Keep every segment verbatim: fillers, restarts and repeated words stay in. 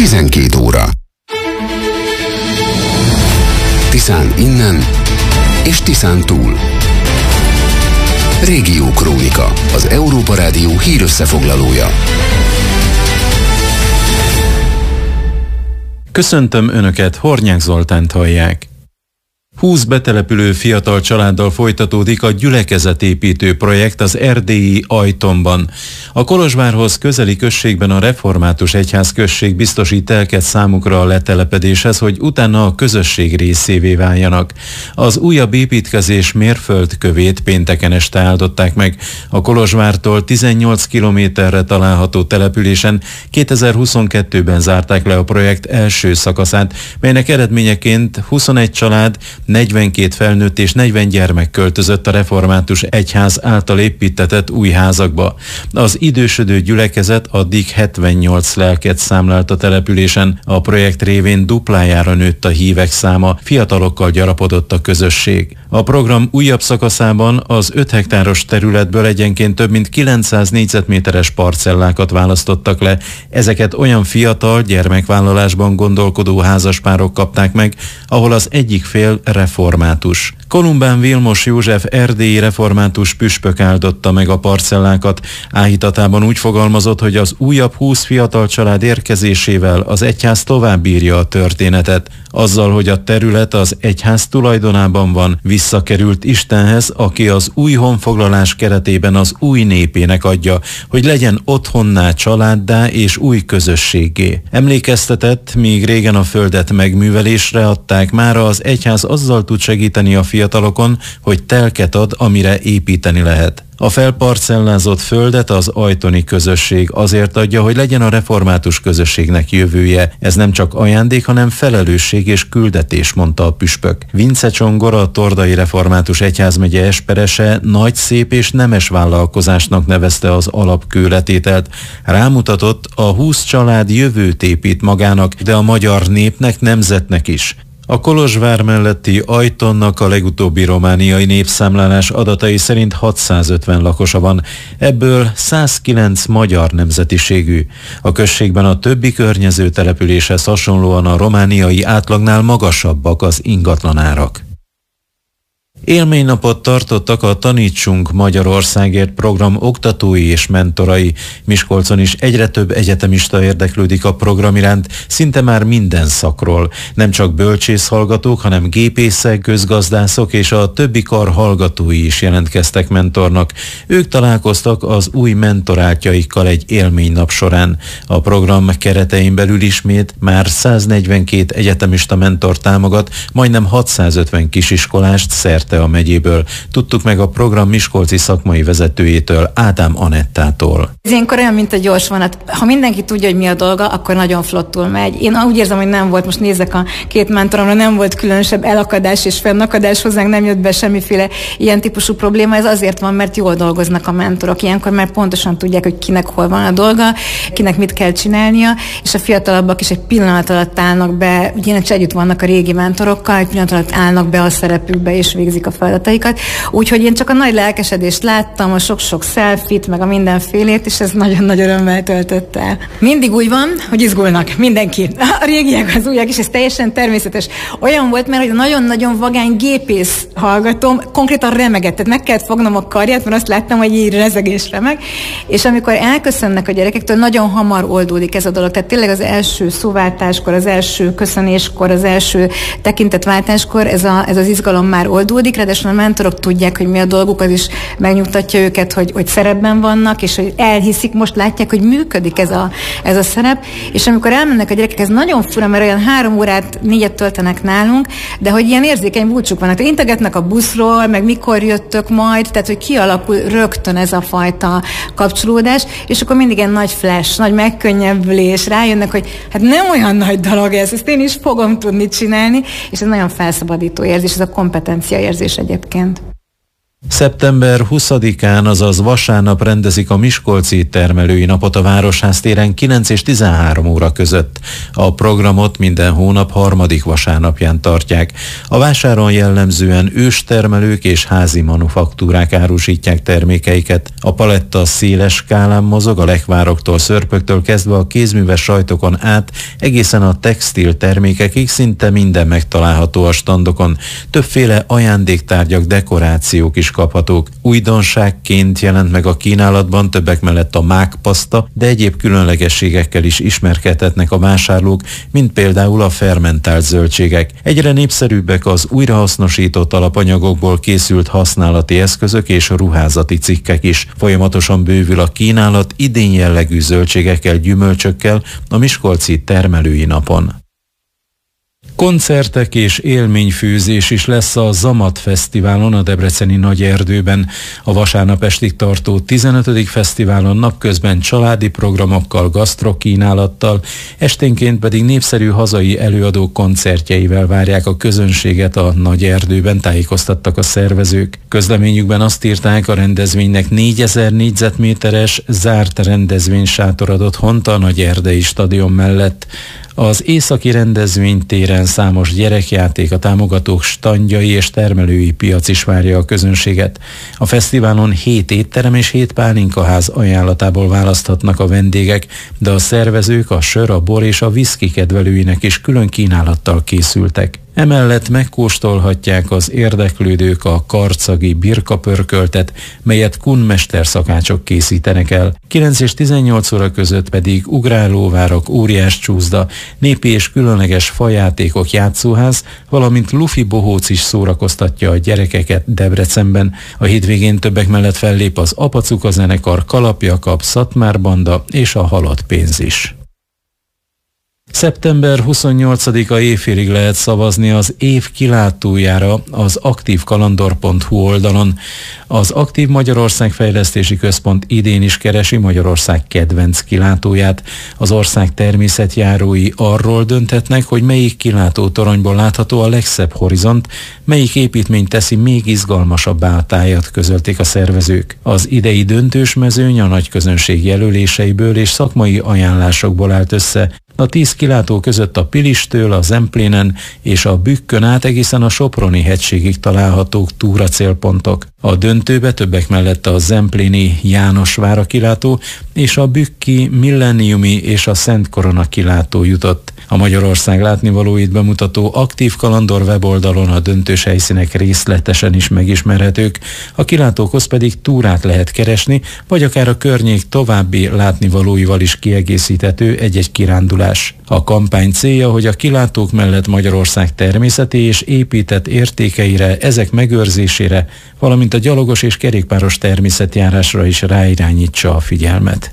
tizenkét óra. Tiszán innen és Tiszán túl. Régió Krónika, az Európa Rádió hírösszefoglalója. Köszöntöm Önöket, Hornyák Zoltánt hallják. húsz betelepülő fiatal családdal folytatódik a gyülekezetépítő projekt az erdélyi Ajtonban. A Kolozsvárhoz közeli községben a református egyházközség biztosít telket számukra a letelepedéshez, hogy utána a közösség részévé váljanak. Az újabb építkezés mérföldkövét pénteken este áldották meg. A Kolozsvártól tizennyolc kilométerre található településen kétezer-huszonkettőben zárták le a projekt első szakaszát, melynek eredményeként huszonegy család, negyvenkét felnőtt és negyven gyermek költözött a református egyház által építtetett új házakba. Az idősödő gyülekezet addig hetvennyolc lelket számlált a településen. A projekt révén duplájára nőtt a hívek száma, fiatalokkal gyarapodott a közösség. A program újabb szakaszában az öt hektáros területből egyenként több mint kilencszáz négyzetméteres parcellákat választottak le. Ezeket olyan fiatal, gyermekvállalásban gondolkodó házaspárok kapták meg, ahol az egyik fél református. Kolumbán Vilmos József erdélyi református püspök áldotta meg a parcellákat. Áhítatában úgy fogalmazott, hogy az újabb húsz fiatal család érkezésével az egyház továbbírja a történetet. Azzal, hogy a terület az egyház tulajdonában van, visszakerült Istenhez, aki az új honfoglalás keretében az új népének adja, hogy legyen otthonná, családdá és új közösségé. Emlékeztetett, míg régen a földet megművelésre adták, mára az egyház azzal tud segíteni a fiatalokon, hogy telket ad, amire építeni lehet. A felparcellázott földet az ajtoni közösség azért adja, hogy legyen a református közösségnek jövője. Ez nem csak ajándék, hanem felelősség és küldetés, mondta a püspök. Vince Csongor, a Tordai Református Egyházmegye esperese nagy, szép és nemes vállalkozásnak nevezte az alapkőletételt. Rámutatott, a húsz család jövőt épít magának, de a magyar népnek, nemzetnek is. A Kolozsvár melletti Ajtonnak a legutóbbi romániai népszámlálás adatai szerint hatszázötven lakosa van, ebből százkilenc magyar nemzetiségű. A községben a többi környező településhez hasonlóan a romániai átlagnál magasabbak az ingatlanárak. Élménynapot tartottak a Tanítsunk Magyarországért program oktatói és mentorai. Miskolcon is egyre több egyetemista érdeklődik a program iránt, szinte már minden szakról. Nem csak bölcsészhallgatók, hanem gépészek, közgazdászok és a többi kar hallgatói is jelentkeztek mentornak. Ők találkoztak az új mentorátjaikkal egy élménynap során. A program keretein belül ismét már száznegyvenkét egyetemista mentor támogat, majdnem hatszázötven kisiskolást szerte a megyéből. Tudtuk meg a program miskolci szakmai vezetőjétől, Ádám Anettától. Ez ilyenkor olyan, mint a gyors vonat. Ha mindenki tudja, hogy mi a dolga, akkor nagyon flottul megy. Én úgy érzem, hogy nem volt, most nézzek a két mentoromra, nem volt különösebb elakadás és fennakadás, hozzánk nem jött be semmiféle ilyen típusú probléma. Ez azért van, mert jól dolgoznak a mentorok. Ilyenkor már pontosan tudják, hogy kinek hol van a dolga, kinek mit kell csinálnia, és a fiatalabbak is egy pillanat alatt állnak be, ugye együtt vannak a régi mentorokkal, egy pillanat alatt állnak be a szerepükbe és végzik a feladataikat. Úgyhogy én csak a nagy lelkesedést láttam, a sok-sok selfit, meg a mindenfélét, és ez nagyon nagy örömmel töltött el. Mindig úgy van, hogy izgulnak mindenki. A régiek, az újak is, ez teljesen természetes. Olyan volt, mert hogy a nagyon-nagyon vagány gépész hallgatom konkrétan remegett, tehát meg kellett fognom a karját, mert azt láttam, hogy így rezegés remeg, és amikor elköszönnek a gyerekektől, nagyon hamar oldódik ez a dolog. Tehát tényleg az első szóváltáskor, az első köszönéskor, az első tekintetváltáskor ez, a, ez az izgalom már oldódik, ráadásul a mentorok tudják, hogy mi a dolguk, az is megnyugtatja őket, hogy, hogy szerepben vannak, és hogy elhiszik, most látják, hogy működik ez a, ez a szerep, és amikor elmennek a gyerekek, ez nagyon fura, mert olyan három órát, négyet töltenek nálunk, de hogy ilyen érzékeny búcsuk vannak. Integetnek a buszról, meg mikor jöttök majd, tehát hogy kialakul rögtön ez a fajta kapcsolódás, és akkor mindig egy nagy flash, nagy megkönnyebbülés, rájönnek, hogy hát nem olyan nagy dolog ez, ezt én is fogom tudni csinálni, és ez nagyon felszabadító érzés, ez a kompetencia érzés egyébként. szeptember huszadikán, azaz vasárnap rendezik a Miskolci Termelői Napot a Városház téren kilenc és tizenhárom óra között. A programot minden hónap harmadik vasárnapján tartják. A vásáron jellemzően őstermelők és házi manufaktúrák árusítják termékeiket. A paletta széles skálán mozog, a lekvároktól, szörpöktől kezdve a kézműves sajtokon át egészen a textil termékekig szinte minden megtalálható a standokon. Többféle ajándéktárgyak, dekorációk is kaphatók. Újdonságként jelent meg a kínálatban többek mellett a mákpaszta, de egyéb különlegességekkel is ismerkedhetnek a vásárlók, mint például a fermentált zöldségek. Egyre népszerűbbek az újrahasznosított alapanyagokból készült használati eszközök és ruházati cikkek is. Folyamatosan bővül a kínálat idén jellegű zöldségekkel, gyümölcsökkel a Miskolci Termelői Napon. Koncertek és élményfőzés is lesz a Zamat Fesztiválon a debreceni Nagyerdőben. A vasárnap estig tartó tizenötödik fesztiválon napközben családi programokkal, gasztrokínálattal, esténként pedig népszerű hazai előadók koncertjeivel várják a közönséget a Nagyerdőben, tájékoztattak a szervezők. Közleményükben azt írták, a rendezvénynek négyezer négyzetméteres zárt rendezvénysátor adott hont a Nagyerdei stadion mellett. Az északi rendezvénytéren számos gyerekjáték, a támogatók standjai és termelői piac is várja a közönséget. A fesztiválon hét étterem és hét pálinkaház ajánlatából választhatnak a vendégek, de a szervezők a sör, a bor és a viszki kedvelőinek is külön kínálattal készültek. Emellett megkóstolhatják az érdeklődők a karcagi birkapörköltet, melyet Kun mesterszakácsok készítenek el. kilenc és tizennyolc óra között pedig ugrálóvárok, óriás csúszda, népi és különleges fajátékok játszóház, valamint Lufi bohóc is szórakoztatja a gyerekeket Debrecenben. A hétvégén többek mellett fellép az Apacuka zenekar, Kalap Jakab, Szatmár Banda és a Halott pénz is. szeptember huszonnyolcadika éjfélig lehet szavazni az év kilátójára az aktív kalandor pont hu oldalon. Az Aktív Magyarország Fejlesztési Központ idén is keresi Magyarország kedvenc kilátóját. Az ország természetjárói arról dönthetnek, hogy melyik kilátótoronyból látható a legszebb horizont, melyik építmény teszi még izgalmasabbá a tájat, közölték a szervezők. Az idei döntős mezőny a nagyközönség jelöléseiből és szakmai ajánlásokból állt össze. A tíz kilátó között a Pilistől, a Zemplénen és a Bükkön át egészen a Soproni hegységig találhatók túracélpontok. A döntőbe többek mellett a Zempléni Jánosvára kilátó és a bükki Millenniumi és a Szent Korona kilátó jutott. A Magyarország látnivalóit bemutató Aktív Kalandor weboldalon a döntős helyszínek részletesen is megismerhetők, a kilátókhoz pedig túrát lehet keresni, vagy akár a környék további látnivalóival is kiegészíthető egy-egy kirándulás. A kampány célja, hogy a kilátók mellett Magyarország természeti és épített értékeire, ezek megőrzésére, valamint a gyalogos és kerékpáros természetjárásra is ráirányítsa a figyelmet.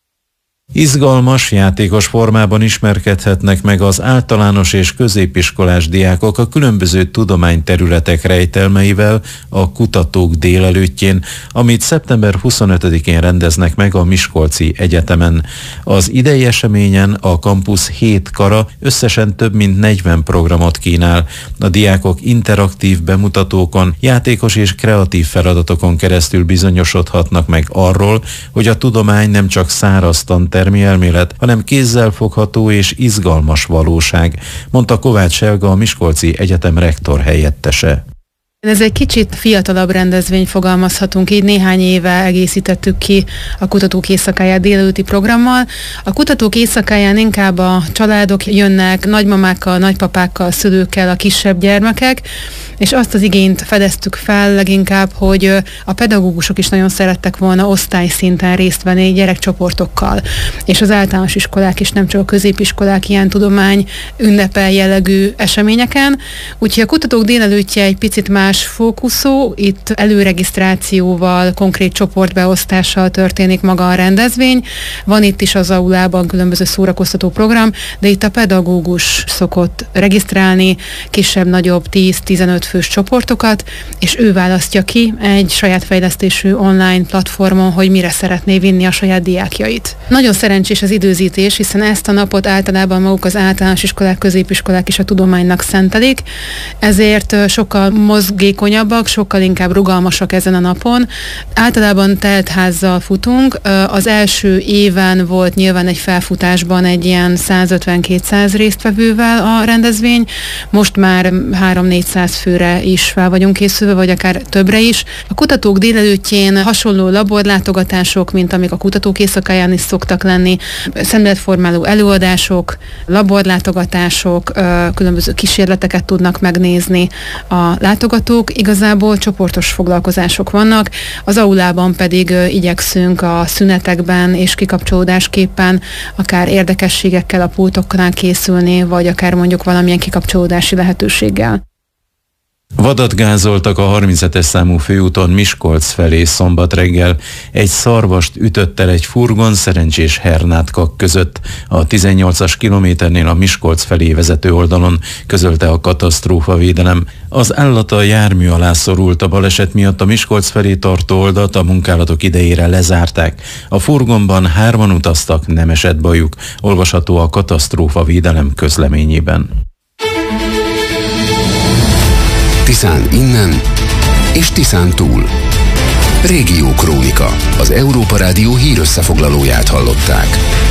Izgalmas, játékos formában ismerkedhetnek meg az általános és középiskolás diákok a különböző tudományterületek rejtelmeivel a Kutatók Délelőttjén, amit szeptember huszonötödikén rendeznek meg a Miskolci Egyetemen. Az idei eseményen a kampusz hét kara összesen több mint negyven programot kínál. A diákok interaktív bemutatókon, játékos és kreatív feladatokon keresztül bizonyosodhatnak meg arról, hogy a tudomány nem csak száraz tantermék, elmélet, hanem kézzelfogható és izgalmas valóság, mondta Kovács Helga, a Miskolci Egyetem rektor helyettese. Ez egy kicsit fiatalabb rendezvény, fogalmazhatunk így, néhány éve egészítettük ki a Kutatók Éjszakáját délelőtti programmal. A Kutatók Éjszakáján inkább a családok jönnek, nagymamákkal, nagypapákkal, szülőkkel, a kisebb gyermekek, és azt az igényt fedeztük fel leginkább, hogy a pedagógusok is nagyon szerettek volna osztályszinten részt venni gyerekcsoportokkal, és az általános iskolák is, nem csak a középiskolák ilyen tudomány ünnepel jellegű eseményeken. Úgyhogy a Kutatók Délelőttje egy picit más fókuszú, itt előregisztrációval, konkrét csoportbeosztással történik maga a rendezvény. Van itt is az aulában különböző szórakoztató program, de itt a pedagógus szokott regisztrálni kisebb-nagyobb tíz-tizenöt fős csoportokat, és ő választja ki egy saját fejlesztésű online platformon, hogy mire szeretné vinni a saját diákjait. Nagyon szerencsés az időzítés, hiszen ezt a napot általában maguk az általános iskolák, középiskolák is a tudománynak szentelik, ezért sokkal mozg mozgékonyabbak, sokkal inkább rugalmasak ezen a napon. Általában teltházzal futunk. Az első éven volt nyilván egy felfutásban egy ilyen százötven-kétszáz résztvevővel a rendezvény. Most már háromszáz-négyszáz főre is fel vagyunk készülve, vagy akár többre is. A kutatók délelőttjén hasonló laborlátogatások, mint amik a kutatók éjszakáján is szoktak lenni, szemléletformáló előadások, laborlátogatások, különböző kísérleteket tudnak megnézni a látogatók. Igazából csoportos foglalkozások vannak, az aulában pedig igyekszünk a szünetekben és kikapcsolódásképpen akár érdekességekkel a pultoknál készülni, vagy akár mondjuk valamilyen kikapcsolódási lehetőséggel. Vadat gázoltak a harminchetes számú főúton Miskolc felé szombat reggel. Egy szarvast ütött el egy furgon Szerencsés Hernátkak között. A tizennyolcas kilométernél a Miskolc felé vezető oldalon, közölte a katasztrófavédelem. Az állat a jármű alá szorult, a baleset miatt a Miskolc felé tartó oldalt a munkálatok idejére lezárták. A furgonban hárman utaztak, nem esett bajuk. Olvasható a katasztrófavédelem közleményében. Tiszán innen és Tiszán túl. Régió Krónika. Az Európa Rádió hírösszefoglalóját hallották.